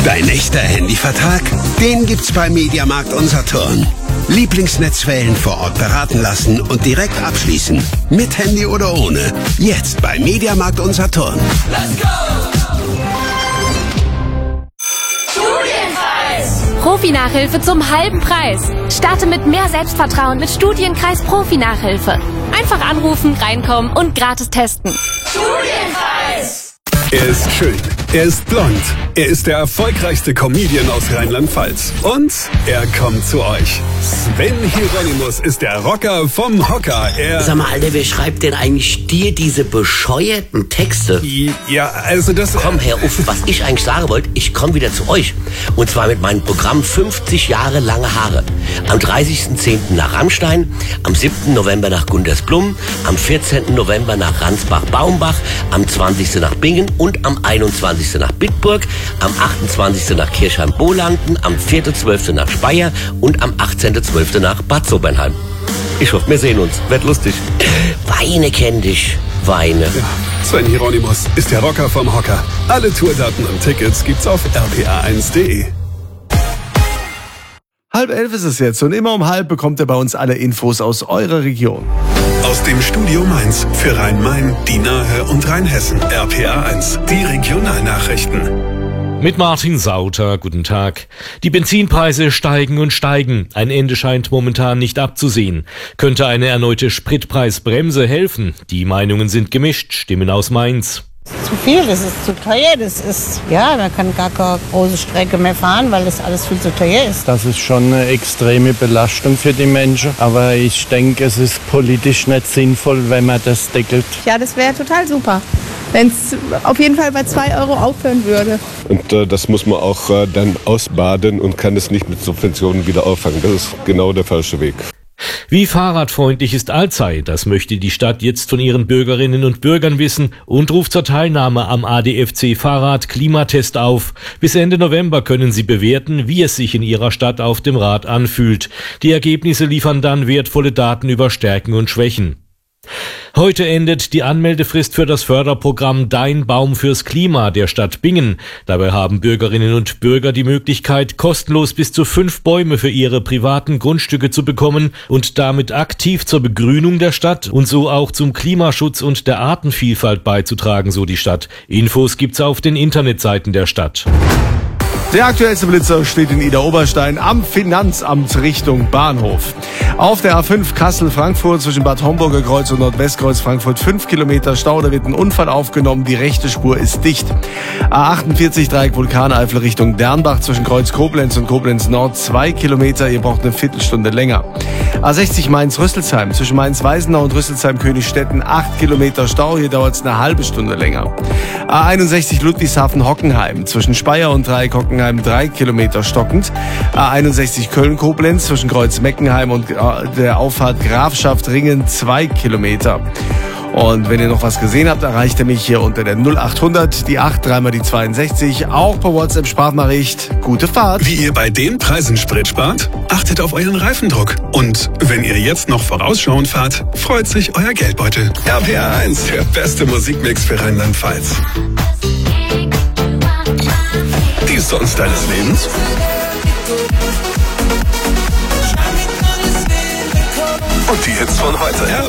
Dein echter Handyvertrag? Den gibt's bei Mediamarkt Unsaturn. Lieblingsnetzwellen vor Ort beraten lassen und direkt abschließen. Mit Handy oder ohne. Jetzt bei Mediamarkt Unsaturn. Let's go! Studienkreis! Profi-Nachhilfe zum halben Preis. Starte mit mehr Selbstvertrauen mit Studienkreis Profi-Nachhilfe. Einfach anrufen, reinkommen und gratis testen. Studienkreis! Er ist schön, er ist blond, er ist der erfolgreichste Comedian aus Rheinland-Pfalz. Und er kommt zu euch. Sven Hieronymus ist der Rocker vom Hocker. Sag mal, Alter, wer schreibt denn eigentlich dir diese bescheuerten Texte? Ja, also das... Komm, Herr Uff, was ich eigentlich sagen wollte, ich komme wieder zu euch. Und zwar mit meinem Programm 50 Jahre lange Haare. Am 30.10. nach Rammstein, am 7. November nach Gundersblum, am 14. November nach Ransbach-Baumbach, am 20. nach Bingen und am 21. nach Bitburg, am 28. nach Kirchheim-Bolanden, am 4.12. nach Speyer und am 18.12. nach Bad Sobernheim. Ich hoffe, wir sehen uns. Wird lustig. Weine kenn dich. Weine. Ja, Sven Hieronymus ist der Rocker vom Hocker. Alle Tourdaten und Tickets gibt's auf rpa1.de. 10:30 ist es jetzt und immer um 10:30 bekommt ihr bei uns alle Infos aus eurer Region. Aus dem Studio Mainz für Rhein-Main, die Nahe und Rheinhessen. RPA1, die Regionalnachrichten. Mit Martin Sauter, guten Tag. Die Benzinpreise steigen und steigen. Ein Ende scheint momentan nicht abzusehen. Könnte eine erneute Spritpreisbremse helfen? Die Meinungen sind gemischt. Stimmen aus Mainz. Zu viel, das ist zu teuer, man kann gar keine große Strecke mehr fahren, weil das alles viel zu teuer ist. Das ist schon eine extreme Belastung für die Menschen, aber ich denke, es ist politisch nicht sinnvoll, wenn man das deckelt. Ja, das wäre total super, wenn es auf jeden Fall bei 2 Euro aufhören würde. Und das muss man auch dann ausbaden und kann es nicht mit Subventionen wieder auffangen. Das ist genau der falsche Weg. Wie fahrradfreundlich ist Alzey? Das möchte die Stadt jetzt von ihren Bürgerinnen und Bürgern wissen und ruft zur Teilnahme am ADFC Fahrrad Klimatest auf. Bis Ende November können Sie bewerten, wie es sich in Ihrer Stadt auf dem Rad anfühlt. Die Ergebnisse liefern dann wertvolle Daten über Stärken und Schwächen. Heute endet die Anmeldefrist für das Förderprogramm Dein Baum fürs Klima der Stadt Bingen. Dabei haben Bürgerinnen und Bürger die Möglichkeit, kostenlos bis zu 5 Bäume für ihre privaten Grundstücke zu bekommen und damit aktiv zur Begrünung der Stadt und so auch zum Klimaschutz und der Artenvielfalt beizutragen, so die Stadt. Infos gibt's auf den Internetseiten der Stadt. Der aktuellste Blitzer steht in Idar-Oberstein am Finanzamt Richtung Bahnhof. Auf der A5 Kassel-Frankfurt zwischen Bad Homburger Kreuz und Nordwestkreuz Frankfurt 5 Kilometer Stau. Da wird ein Unfall aufgenommen. Die rechte Spur ist dicht. A48 Dreieck Vulkaneifel Richtung Dernbach zwischen Kreuz Koblenz und Koblenz Nord 2 Kilometer. Ihr braucht eine Viertelstunde länger. A60 Mainz-Rüsselsheim zwischen Mainz-Weisenau und Rüsselsheim-Königstetten 8 Kilometer Stau. Hier dauert es eine halbe Stunde länger. A61 Ludwigshafen-Hockenheim zwischen Speyer und Dreieck Hockenheim 3 Kilometer stockend. A61 Köln-Koblenz zwischen Kreuz Meckenheim und der Auffahrt Grafschaft Ringen 2 Kilometer. Und wenn ihr noch was gesehen habt, erreicht ihr mich hier unter der 0800, die 8, dreimal die 62, auch per WhatsApp Sprachnachricht. Gute Fahrt! Wie ihr bei den Preisen Sprit spart? Achtet auf euren Reifendruck. Und wenn ihr jetzt noch vorausschauend fahrt, freut sich euer Geldbeutel. RPA1, der beste Musikmix für Rheinland-Pfalz. Die Songs deines Lebens? Und die Hits von heute.